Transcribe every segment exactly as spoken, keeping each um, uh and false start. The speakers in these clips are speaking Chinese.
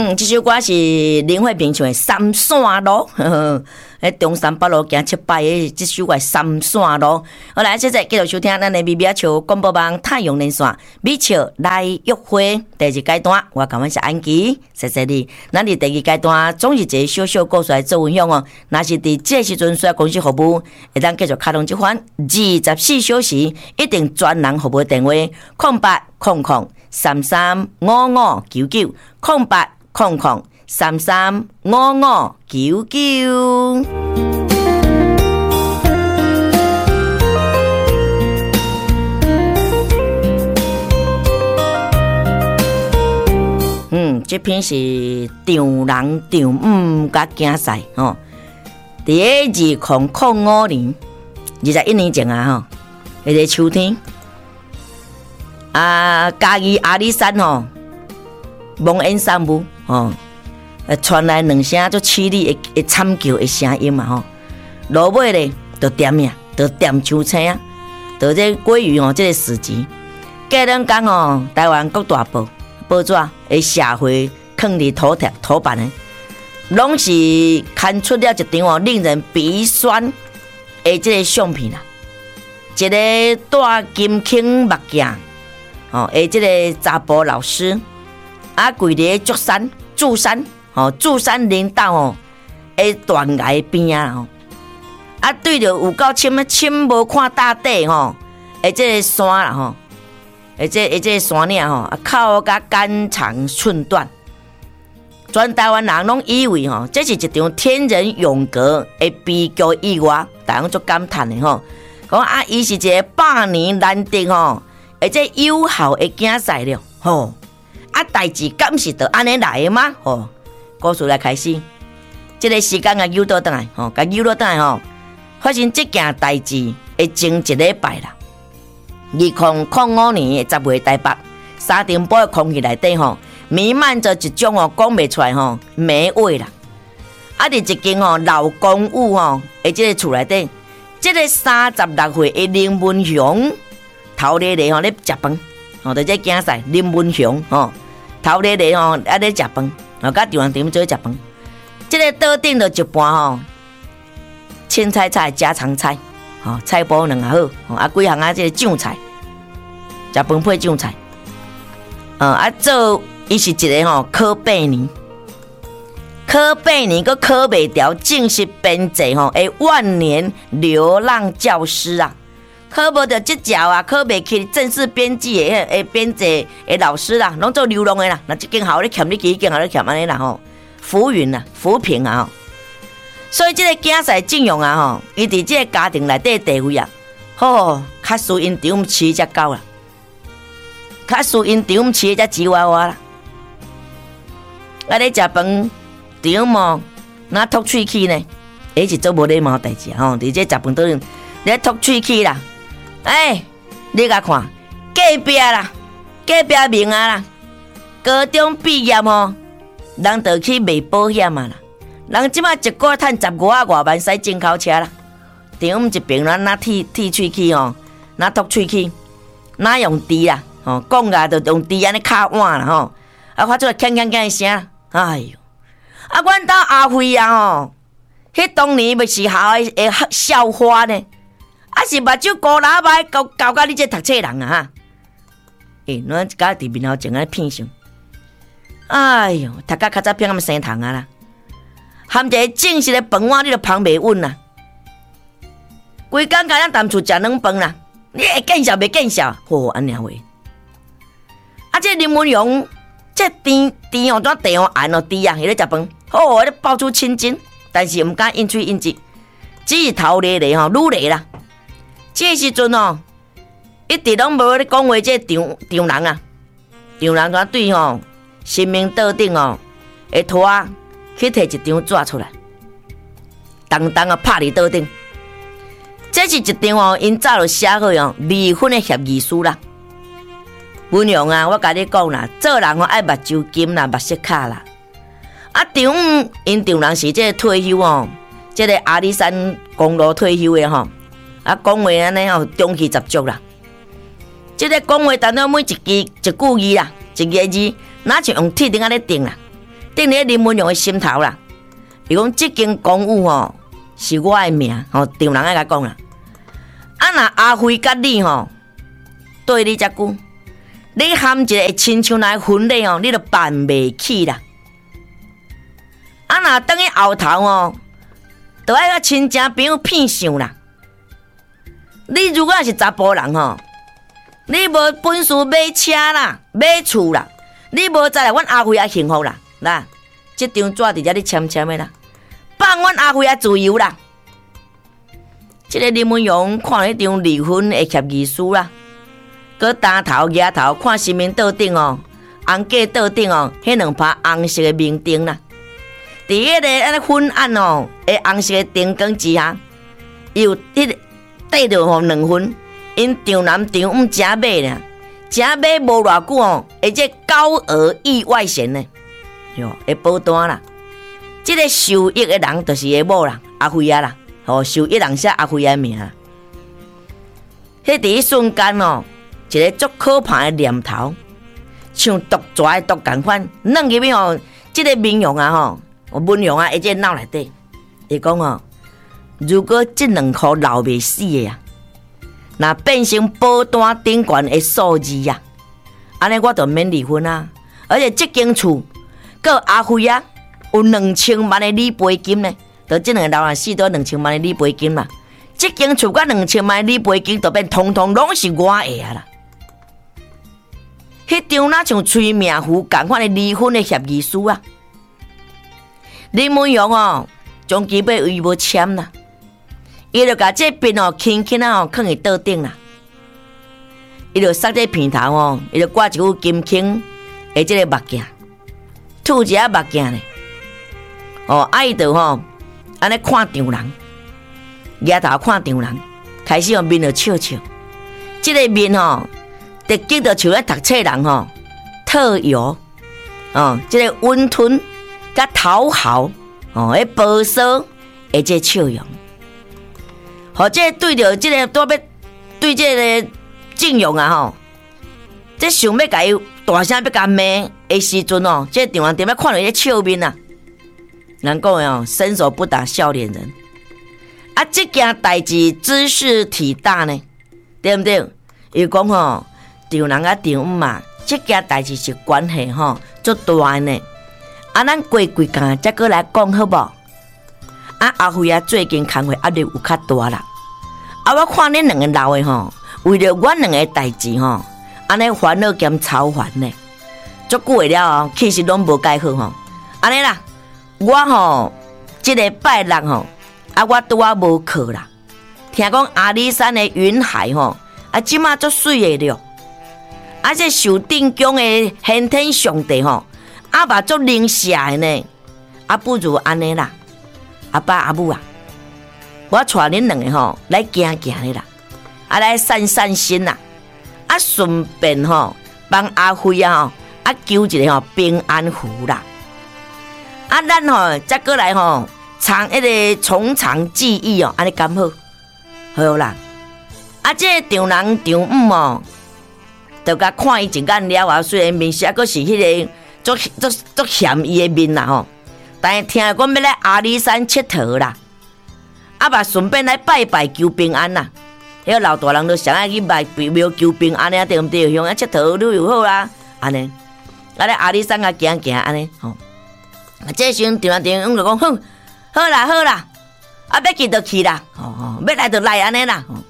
嗯，这首歌是林慧萍唱的《三线路》，喺中山北路行七百的这首歌《三线路》。好来，现在继续收听咱的米米笑广播网太阳连线，米笑来约会第二阶段，我感觉是安琪，谢谢你。咱伫第二阶段总是一个小小故事来做分享哦。若是伫这时阵需要公司服务，会当继续开通这款二十四小时一定专人服务电话：空八空空三三五五九九空八。空空三三五五九九。嗯，这篇是丈人丈母甲竞赛吼。伫个二零零五年，二十一年前啊吼，迄个秋天，啊，嘉义阿里山吼，蒙恩山舞。哦，呃，传来两声足凄厉的的惨叫的声音嘛吼，落尾咧就点呀，就点秋青啊，就这关于哦这个事迹，过两天哦，台湾各大报报纸的社会放伫头条头版的，拢是刊出了一张哦令人鼻酸的这个相片啦，一个戴金孔目镜哦的这个查甫老师。啊，跪伫竹山、柱山，吼，柱山林道吼，诶，断崖边啊，吼，啊，对着有够深啊，深无看大底吼，诶，这个山啦吼，诶，这诶这个山岭吼，啊，靠甲肝长寸断，全台湾人拢以为吼，这是一场天人永隔的悲剧意外，大家足感叹的吼，讲啊，伊是一个百年难得吼，诶，这有效的竞赛了，吼。啊，代志敢是就安尼来的吗？吼、哦，故事来开始。这个时间啊，扭倒转来，吼、哦，甲扭倒转来吼，发生这件代志会前一礼拜啦。二零零五年的十月台北沙尘暴的空气内底吼，弥漫着一种哦讲袂出来吼霉味啦。啊，伫一间吼老公寓吼，诶，这个厝内底，这个三十六岁的林文雄头咧咧吼咧食饭。哦，在这竞赛林文雄哦，头咧咧吼，啊咧食饭，哦，甲丈人点做食饭。这个桌顶就一盘吼，青菜菜家常菜，哦，菜脯两下好，哦，啊几项啊，这个酱菜，食饭配酱菜。嗯，啊做伊是一个吼考八年，考八年个考袂掉，正式编制吼，诶，万年流浪教师啊。考无着这条啊，考袂起正式编辑的诶编制的老师啦，拢做流浪的啦。那这间校咧欠你几间校咧欠安尼啦吼，浮云啊，浮萍啊吼。所以这个竞赛阵容啊吼，伊伫这个家庭内底地位啊，吼，较输因丈饲只狗啦，较输因丈饲只吉娃娃啦。啊咧食饭，丈母哪吐喙齿呢？诶是做无礼貌代志吼，伫这食饭桌咧吐喙齿啦。哎，你甲看，隔壁啦，隔壁明啊啦，高中毕业吼，人就去卖保险啊啦，人即马一个月赚十五啊外万，使进口车啦。丈母一边咱哪剃剃喙齿吼，哪吐喙齿，哪用猪啦，吼，讲啊就用猪安尼敲碗啦吼，啊发出来锵锵锵的声，哎哟，啊阮兜阿辉啊吼，迄当年咪是校的校花呢。啊是目睭高喇叭教教甲你这读册人啊哈！诶、欸，咱一家伫面头前安尼片上，哎哟，读甲较早偏咁生糖啊啦，含一个正式的饭碗你都捧袂稳啦，规工甲咱踮厝食软饭啦，你会见笑袂见笑？吼，安尼话。啊，这林文勇，这甜甜哦，怎地哦暗哦甜啊，伊咧食饭，吼，咧爆出青筋，但是毋敢应嘴应舌，只是头咧咧吼，愈咧啦。这时阵哦，一直拢无咧讲话，这丈丈人啊，丈人他对吼，神明桌顶哦，会拖去摕一张纸出来，重重啊拍伫桌顶。这是一张哦，因早就写好哦，离婚的协议书啦。文勇啊，我甲你讲啦，做人哦爱目睭金啦，目色卡啦。啊，丈因丈人是这个退休哦，这个阿里山公路退休的吼。啊，讲话安尼吼，中气十足啦。即、这个讲话，单单每一句一句字啦，一个字，哪像用铁钉安尼钉啦， 顶咧林文勇的心头啦。伊讲这间公务吼是我的命，吼丈人爱甲讲啦。啊，若阿辉甲你吼对你遮久，你含一个亲像来婚礼哦，你都办袂起啦。啊，若等于后头哦，都爱甲亲情朋友骗上啦。你如果是查甫人吼，你无本事买车啦、买厝啦，你无再来阮阿辉也幸福啦。啦，这张纸伫遮你签签的啦，放阮阿辉也自由啦。这个林文勇看了一张离婚的协议书啦，佮单头额头看身份倒顶哦，红架倒顶哦，迄两排红色的明灯啦。伫迄个安尼昏暗哦，诶红色的灯光之下，伊有迄个缀着吼两份，因丈男丈母正买呢，正买无偌久哦，而且高额意外险呢，哟，会保单啦。这个受益的人就是个某啦，阿辉啊啦。哦，受益人写阿辉的名啦。迄第一瞬间哦，一个足可怕的念头，像毒蛇的毒共款，弄入去哦，这个民用啊吼，文用啊，而且脑内底，伊讲哦，如果这两颗留袂死的啊，那变成保单顶悬的数字呀，安尼我就免离婚啊。而且这间厝，佮阿辉啊，有两千万的理赔金呢。就这两个老人死都两千万的理赔金嘛，这间厝甲两千万的理赔金，就变通通拢是我的啊啦。迄张哪像催命符共款的离婚的协议书啊，林文勇哦，将基本伊无签啦，伊就甲这边哦轻轻啊哦放伫桌顶啦，伊就塞这片头哦，伊就挂一副金铿的这个目镜，吐一下目镜咧，哦，啊伊就吼。安尼看丈人，额头看丈人，开始用面就笑笑。这个面吼，直接就像咧读册人吼，特有哦，这个温吞甲讨好哦，迄保守的这笑容，好，这对着这个多要对这个敬用啊吼，这想要甲伊大声要甲骂的时阵哦，这丈人点要看到伊笑面啊。人讲哦，伸手不打笑脸人。啊，这件代志茲事體大呢，对不对？伊讲吼，丈人啊丈母嘛，这件代志是关系吼足大呢。啊，咱过几工再过来讲好无？啊，阿辉啊，最近工作压力有较大啦。啊，我看恁两个老的吼，为了阮两个代志吼，安尼烦恼兼操烦呢，足久的了哦，其实拢无解好吼，安尼啦。我吼，这个拜六吼，啊，我拄啊无课啦。听讲阿里山的云海吼，啊，即马足水的了。啊，这受定宫的先天上帝吼，啊，嘛足灵舍的呢。啊，不如安尼啦，阿爸阿母啊，我带恁两个吼来行行的啦，啊，来散散心啦，啊，顺便吼帮阿辉啊吼，啊，求一个吼平安符啦。啊，咱吼再过来吼，长一个从长计议哦，安尼刚好，好啦。啊，这丈人丈母哦，就甲看伊一眼了啊，虽然面色阁是迄个足足足嫌伊的面啦吼，但是听讲要来阿里山佚佗啦，啊嘛顺便来拜拜求平安啦。迄个老大人都上爱去拜庙求平安啊，对毋对？乡啊佚佗旅游好啦，安尼。啊咧阿里山啊行行安尼吼。这时阵丈人丈母就讲，哼，好啦好啦，啊要去就去啦，吼、哦、吼，要来就来安尼啦。哦、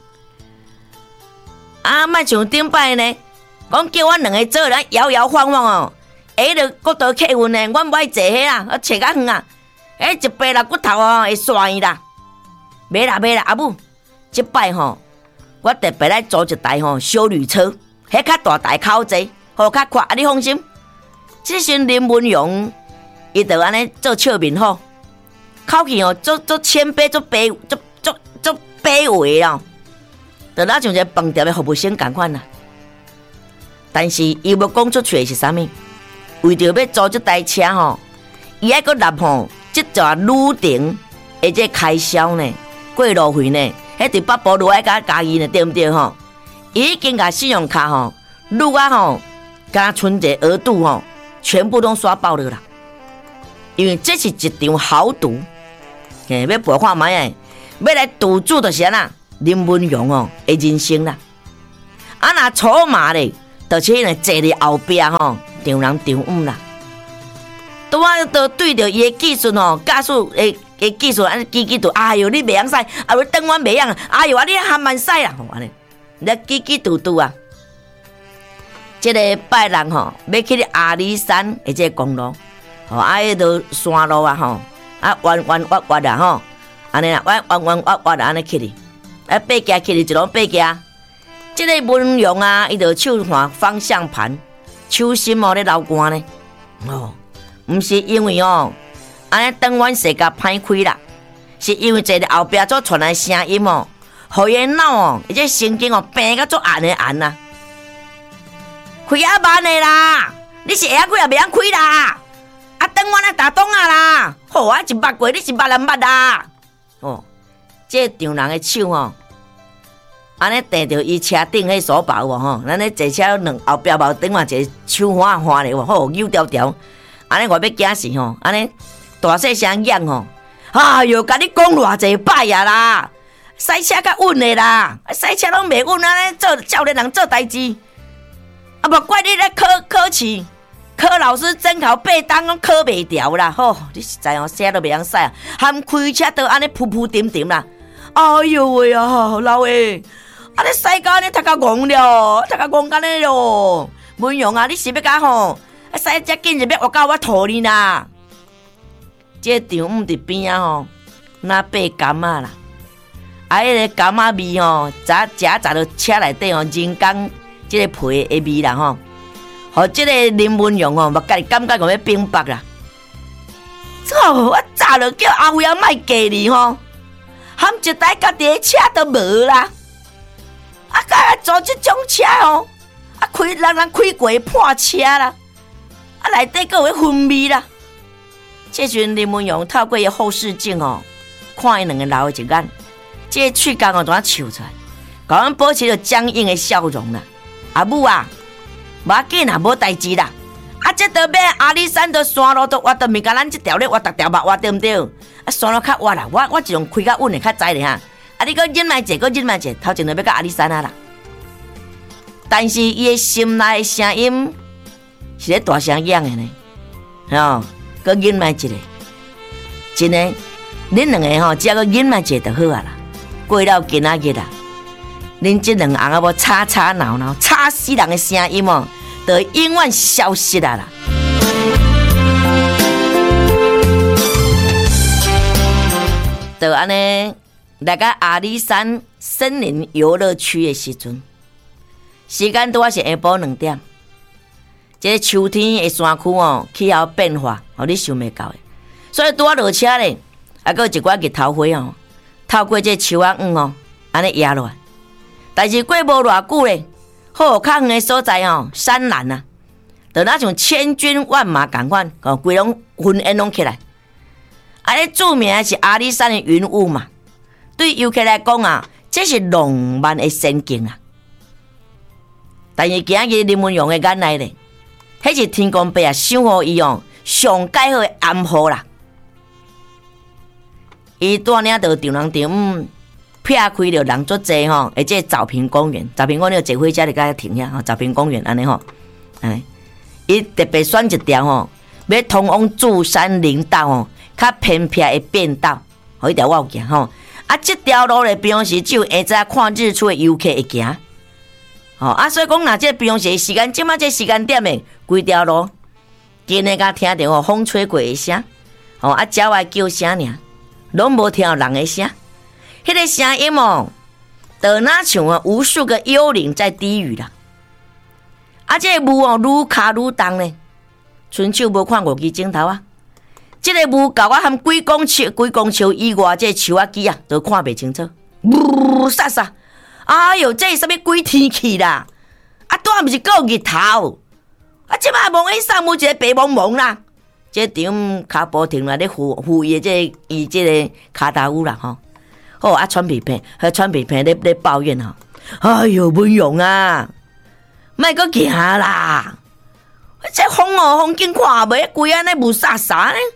啊，莫像顶摆呢，讲叫阮两个做人摇摇晃晃哦，下着骨头客运呢，阮无爱坐迄啦，我坐较远啊，迄一掰肋骨头哦会甩伊啦，袂啦袂啦，阿母，即摆吼，我特别来租一台吼小旅车，迄较大台口坐，好较快，啊你放心。即时林文勇。伊就安尼做笑面吼，口气哦，做做谦卑，做卑，做做做卑微哦，就那像一个饭店的服务生同款啦。但是伊要讲出去的是啥物？为着要租这台车吼，伊还阁纳吼，即座旅程的这开销呢，过路费呢，迄对北部路爱加加伊呢，对毋对吼？伊已经甲信用卡吼，路啊吼，加存一个额度吼，全部都刷爆了啦。 因为这是一场豪赌，嘿，要陪看卖诶，要来赌注就是安那林文荣哦的人生啦。啊，那筹码咧，就是迄个坐伫后壁吼，张人张五啦。拄啊，都对着伊的技术吼，驾驶诶诶技术安机机赌，哎哟，你袂晓驶，啊，你转弯袂晓，哎哟，啊，你还蛮驶啦，吼安尼，你机机赌赌啊。即个拜人吼，要去阿里山的即个公路，吼，啊，迄条山路啊，吼，啊，弯弯弯弯啊，吼，安尼啦，弯弯弯弯弯安尼去哩，啊，爬行去哩，一路爬行。即个文荣啊，伊就手换方向盘，手心哦咧流汗呢，哦。毋是因为哦，安尼转弯世界歹开啦，是因为坐伫后壁所传来声音哦，互伊脑哦，伊这神经哦病甲足暗的暗啦，开啊慢的啦，你是会晓开也袂晓开啦，啊转弯啊打洞啊啦，好啊一捌过，你是捌人捌啦，哦，这张人的手哦，安尼摕着伊车顶迄手把有无吼，咱咧坐车两后壁包顶嘛一个手花花咧，好扭条条。安尼我要惊死吼，安尼大细声养吼，哎哟，甲你讲偌济摆啊啦，驶车较稳的啦，驶车拢袂稳，安尼做少年人做代志，啊无怪你咧考考试，考老师准考八档拢考袂调啦，吼，你实在哦，车都袂晓驶啊，含开车都安尼扑扑点点啦，哎哟喂啊，老诶，啊你驶到安尼头壳戆了，头壳戆干咧咯，文荣啊，你是要甲吼？啊！驶遮紧就要我到我肚里啦！这张五伫边啊吼，那爬柑仔啦，啊，迄个柑仔味吼，早食早到车内底吼，人工即个皮的味啦吼，互即个林文荣吼，目家己感觉讲要冰白啦。操！我早就叫阿辉啊，莫嫁你吼，含一台家己的车都无啦，啊，甲坐即种车吼，啊，开人人开过破车啦。啊，内底阁有薰味啦！这阵林文荣透过伊后视镜哦，看伊两个老的一眼，这个喙角哦都啊笑出来，甲阮保持着僵硬的笑容啦。阿母啊，无要紧啦，无代志啦。啊，这道要阿里山的山路都挖到咪甲咱这条咧挖逐条目挖对毋对？啊，山路较挖啦，我我一样开较稳的较知咧哈。啊，你搁忍耐者，搁忍耐者，头前就要到阿里山啊啦。但是伊的心内的声音。是咧大声养的呢，吼，搁忍耐一下，真诶，恁两个吼，只要搁忍耐一下就好啊啦。过了今仔日啦，恁这两个翁仔要吵吵闹闹、吵死人的声音哦，就永远消失啊啦。就安尼，来到阿里山森林游乐区的时阵，时间拄啊是下晡两点。这个秋天的山区哦，气候变化，哦，你想袂到的。所以拄啊落车咧，还佫有一寡日头花哦，透过这树仔黄哦，安尼压落来。但是过无偌久咧，好较远的所在哦，山岚啊，就那像千军万马共款，哦，规拢熏烟拢起来。啊，咧著名的是阿里山的云雾嘛，对游客来讲啊，这是浪漫的仙境啊。但是今日林文荣的眼内咧。迄是天公伯啊，赏予伊哦上介好的暗号啦。伊带领到张人张五，撇开了人足济吼，而且枣坪公园，枣坪公园坐火车就甲停遐吼，枣坪公园安尼吼，哎，伊特别选一条吼，要通往祝山林道吼，较偏僻的便道，吼，迄条我有行吼。啊，这条路咧，平常时只有下早看日出的游客会行。哦啊，所以讲，若这平常时时间，即马这时间点的规条路，今日甲听到哦风吹过的声，哦啊鸟仔叫声尔，拢无听到人的声。迄个声音哦，就那像啊无数个幽灵在低语啦。啊，这个雾哦愈卡愈重呢。春秋无看过去镜头啊，这个雾搞我含几公尺、几公尺以外，这树仔枝啊都看袂清楚，呜沙沙。哎哟，这是啥物鬼天气啦？啊，拄啊毋是够日头，啊，即摆蒙伊上有一个白蒙蒙啦。这张骹步停来咧扶扶伊这伊这个骹头乌啦吼。好啊，喘鼻鼻，和喘鼻鼻咧咧抱怨吼。哎哟，文荣啊，莫阁行啦！这风哦，风景看袂规安尼雾煞煞呢，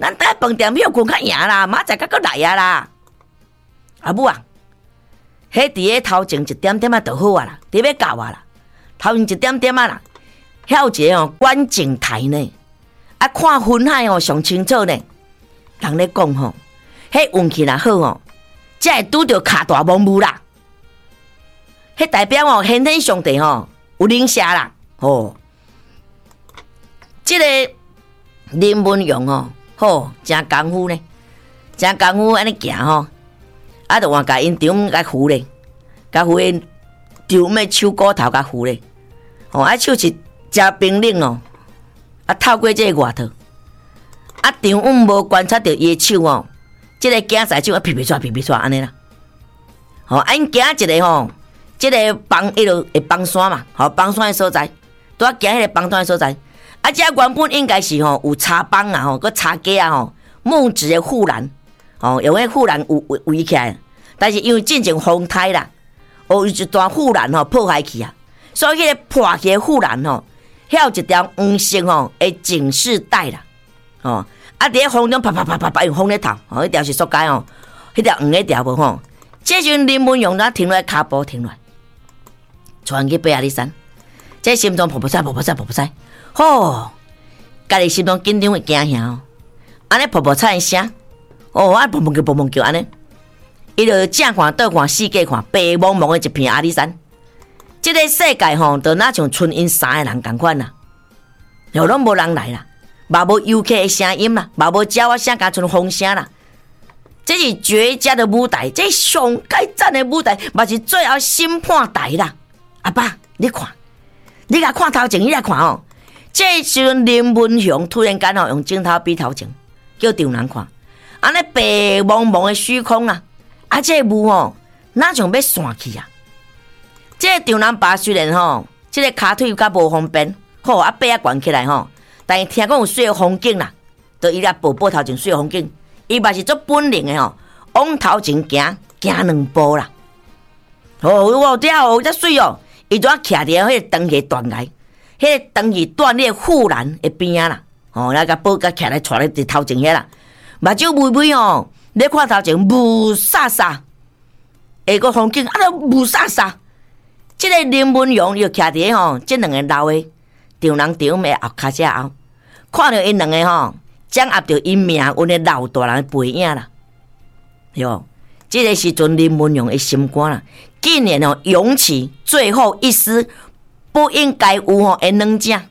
咱等饭店票困较赢啦，明仔载才来啊啦。阿母啊，迄伫个头前一点点啊就好啊啦，伫要到啊啦，头前一点点啊啦，遐有一个哦观景台呢，啊看云海哦上清楚呢。人咧讲吼，迄运气若好哦，才会拄着卡大蒙雾啦。迄代表哦，先天上帝吼有灵下啦，吼。即、这个林文勇哦，吼，真功夫呢，真功夫安尼行吼，啊，就换甲因场甲扶咧，甲扶因场咩手骨头甲扶咧，吼，啊手是真冰冷哦，啊透过这个外套，啊场阮无观察到伊的手哦，即、这个警察手啊皮皮刷皮皮刷安尼啦，吼，啊因行一个吼。即个帮迄落会帮山嘛，吼帮山的所在，拄啊行迄个帮山的所在，啊，遮原本应该是吼有插帮啊，吼个插架啊，吼木质的护栏，吼用迄护栏围围围起来，但是因为进前风台啦，有一段护栏吼破坏去啊，所以迄个破去的护栏吼，遐有一条黄色吼的警示带啦，吼啊伫咧风中啪啪啪啪啪用风咧头，吼迄条是塑胶吼，迄条黄的条无吼，这时阵林文勇哪停落来骹步停落来。传去八阿里山，这心中噗噗菜噗噗菜噗噗菜，吼，家己心中紧张会惊吓哦。安尼噗噗菜声，哦，啊砰砰叫砰砰叫安尼，伊就正看倒看四界看，白茫茫的一片阿里山。这个世界吼，就哪像剩因三个人共款啦，又拢无人来啦，嘛无游客的声音啦，嘛无鸟仔声，加剩风声啦。这是绝佳的舞台，这上该赞的舞台，嘛是最后审判台啦。阿爸，你看，你甲看头前，你来看哦。这时阵林文雄突然间哦，用镜头比头前，叫场人看，安尼白茫茫的虚空啊，啊，这雾哦，哪像要散去啊？这场人爸虽然吼，这个骹腿较无方便，吼啊背啊悬起来吼，但是听讲有水的风景啦，就伊来步步头前水的风景，伊嘛是做本能的吼，往头前行，行两步啦。哦，哇，这哦，这水哦！伊就啊徛伫迄个灯下断崖，迄个灯是断裂护栏的边仔啦，吼，那个宝甲徛来带咧伫头前遐啦，目睭微微哦，咧看头前雾煞煞，下个风景啊，都雾煞煞。即、这个林文勇又徛伫吼，即两个老的场人场的后骹只后，看到因两个吼，掌握着因命运的老大人的背影啦，哟，即、这个时阵林文勇的心肝啦。竟然哦，涌起最后一丝不应该有哦的软正，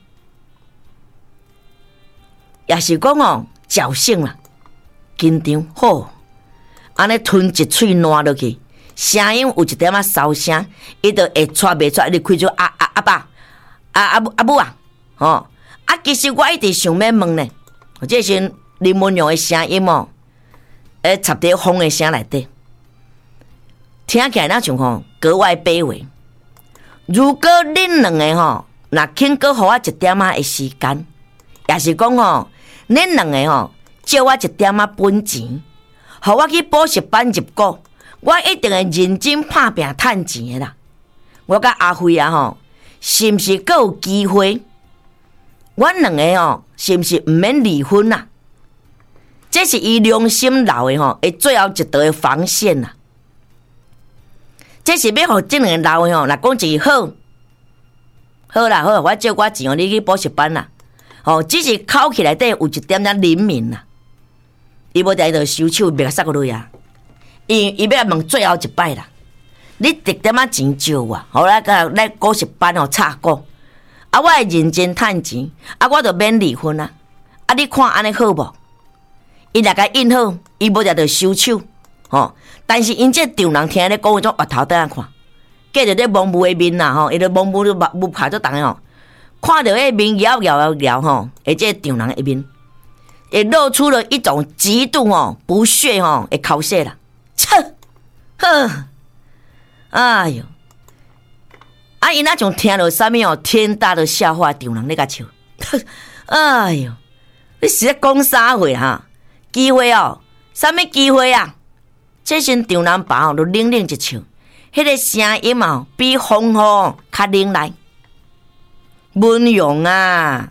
也是讲哦，侥幸啦，紧张好，安尼吞一喙烂落去，声音有一点仔烧声，伊就会喘袂出，伊就开出啊啊阿爸啊阿母阿母啊，吼啊！其实我一直想要问呢，这是林文勇的声音哦，诶，插伫风的声内底。听起来那像吼格外卑微。如果恁两个吼，若肯搁互我一点仔的时间，也是讲吼，恁两个吼借我一点仔本钱，互我去补习班入股，我一定会认真打拼赚钱的啦。我甲阿辉啊吼，是毋是搁有机会？阮两个吼，是毋是毋免离婚啦？这是伊良心留的吼，的最后一道的防线啦。这是要互这两个老的吼，若讲一句好，好啦好，我借我钱哦，你去补习班啦。哦，只是口气内底有一点点灵敏啦。伊无在就收手，别个塞过去啊。伊伊要问最后一摆啦，你一点仔钱借我，好来个来补习班哦插股，啊我会认真趁钱，啊我就免离婚啊。啊你看安尼好无？伊若甲应好，伊无在就收手。吼，但是因这场人听咧讲，迄种额头等下看，隔着咧蒙雾的面啦吼，伊咧蒙雾咧雾拍做重的吼，看到迄面摇摇摇吼，而这场人的面，也露出了一种极度吼不屑吼的口舌啦，切，呵，哎哟，啊因那种听到啥物哦天大的笑话，场人咧甲笑，哎哟，你是咧讲啥话哈？机会哦，啥物机会啊？这时场人爸哦，就冷冷一笑，迄个声音哦，比风雨较冷来。文勇啊，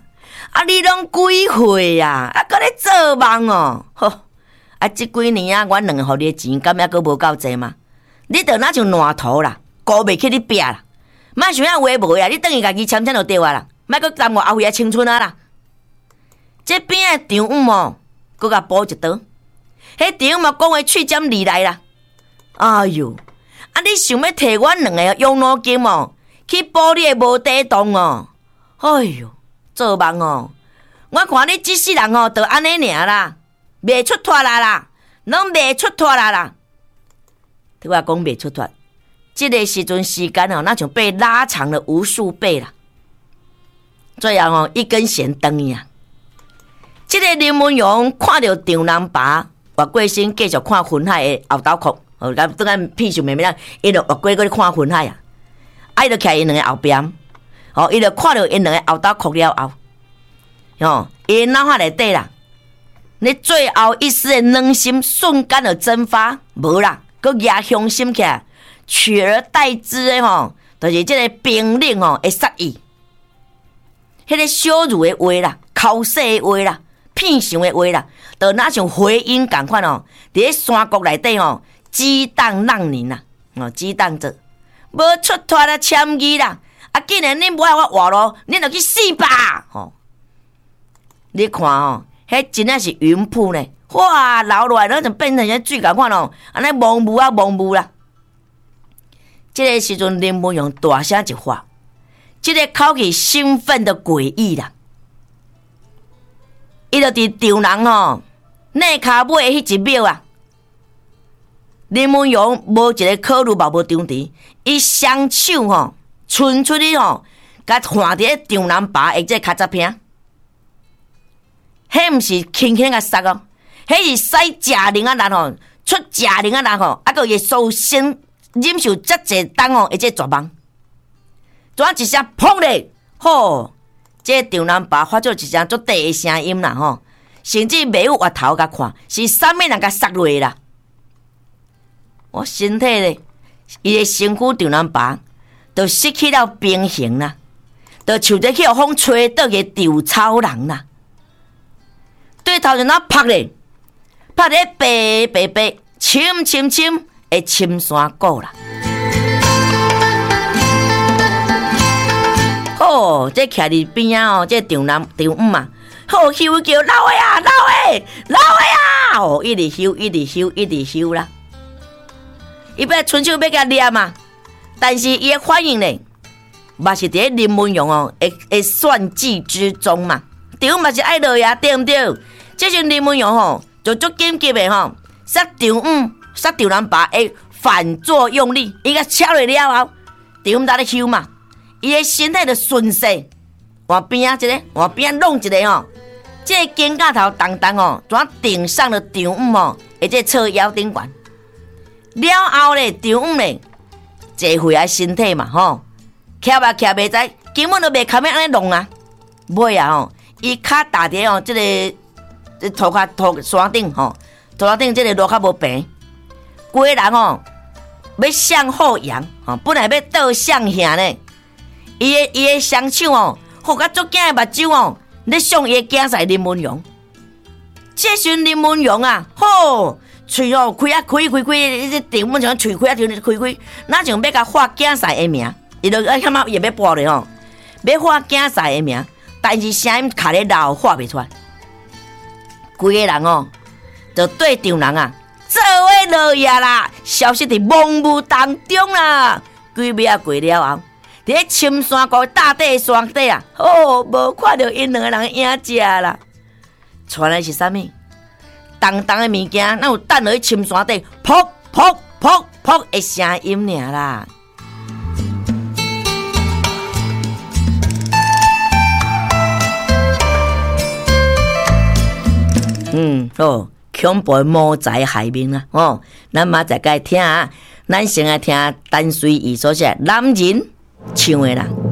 啊，你拢几岁啊？啊，搁咧做梦哦！吼，啊，即几年啊，我两个互你的钱，敢还搁无够济吗？你着哪像烂头啦，顾袂起你拼啦，莫想遐话无啊！你等于家己签签就对啊啦，莫搁耽误后尾的青春啊啦！这边的张武哦，搁甲补一刀，迄张武讲话去尖利来啦！哎哟，啊，你想要摕阮两个用脑筋哦，去补你的无底洞哦？哎哟，做梦哦！我看你即世人哦，就安尼尔啦，袂出脱啦啦，拢袂出脱啦啦。对我讲袂出脱，这个时阵时间哦，那就被拉长了无数倍啦。最后哦，一根弦断去啊！这个林文勇看到张南拔活过身，继续看云海的后斗壳，哦，咁当然屁想妹妹啦，伊就活过去看云海啊，啊，伊就徛因两个后边，哦，伊就看到因两个后斗壳了后，哦，伊脑海内底啦，你最后一丝的软心瞬间就蒸发，无啦。佮压雄心起来，取而代之的吼，就是这个冰冷吼会杀意，迄个羞辱的话啦，口舌的话啦，骗想的话啦，就那像回音共款哦，伫咧山谷内底吼，激荡浪人啦，哦，激荡着，无出脱啦，签字啦，啊，既然恁不爱我活咯，恁就去死吧，吼、哦！你看哦，迄真正是云瀑呢。哇，流落来，那就变成像水共款哦，安尼蒙雾啊蒙雾啦。这个时阵，林文勇大声一话，这个口气兴奋的诡异啦。伊就伫张人哦，内骹尾迄一秒啊，林文勇无一个考虑嘛无张持，伊双手吼，伸出去吼，甲换伫张人拔的这卡扎片，迄毋是轻轻甲杀哦。迄是使食灵啊人吼，出食灵啊人吼，啊个会受先忍受遮济当吼，而且绝望。怎一声砰咧，吼！这张南拔发出一声足低的声音啦吼，甚至袂有回头甲看，是啥物人甲杀落啦？我身体咧，伊的身躯张南拔，就失去了平衡啦，就像在去风吹倒去稻草人啦，对头就那拍咧。拍咧白白白、深深深的深山谷啦！哦，这徛伫边啊哦，这张南张武嘛，好休叫老的啊，老的，老的啊！哦，一直休，一直休，一直休啦。伊要伸手要甲捏嘛，但是伊的反应呢，嘛是伫林文勇哦，会会算计之中嘛。张武嘛是爱落呀，对毋对？这阵林文勇吼。就足紧急的吼，杀张武、杀张南拔的反作用力，伊甲敲落了后，张武在咧休嘛，伊的身体就顺势往边啊一个，往边啊弄一个吼，这个肩胛头重重哦，怎顶上了张武哦，而且侧腰顶管，了后咧，张武咧坐回来身体嘛吼，徛吧徛袂知，根本就袂堪要安尼弄啊，尾啊吼，伊骹打伫哦，这个。涂骹涂山顶吼，涂山顶这个路较无平，规人吼要向后仰吼，本来要倒向下呢，伊的伊的双手哦，好甲足惊的目睭哦，咧向伊的囝婿林文勇。这时林文勇啊，吼喙哦开啊开开开，这张武像喙开啊开开，哪像要甲发囝婿的名，伊就啊看嘛也要报咧吼，要发囝婿的名，但是声音卡咧老发袂出来。规个人哦，就对张人啊，做伙落叶啦，消失伫蒙雾当中啦。几秒过了后，伫咧深山谷大地山底啊，哦，无看到因两个人影子啦。传来是啥物？重重的物件，哪有等落去深山底，噗噗噗噗的声音尔啦。嗯，哦，恐怖魔仔海面啊！哦，咱嘛再该听啊，咱先来听单随伊所写男人唱的啦。